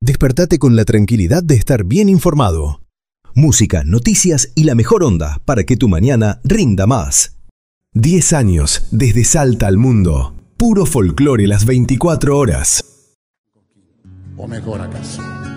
Despertate con la tranquilidad de estar bien informado. Música, noticias y la mejor onda para que tu mañana rinda más. 10 años desde Salta al mundo. Puro folclore las 24 horas. O mejor acaso.